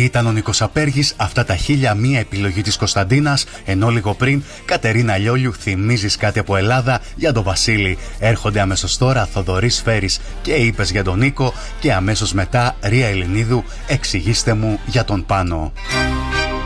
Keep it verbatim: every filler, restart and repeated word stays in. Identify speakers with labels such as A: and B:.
A: Ήταν ο Νίκος Απέργης, αυτά τα χίλια μία επιλογή της Κωνσταντίνας, ενώ λίγο πριν Κατερίνα Λιόλιου, θυμίζεις κάτι από Ελλάδα για τον Βασίλη. Έρχονται αμέσως τώρα Θοδωρής Φέρης και είπες για τον Νίκο, και αμέσως μετά Ρία Ελληνίδου, εξηγήστε μου για τον Πάνο.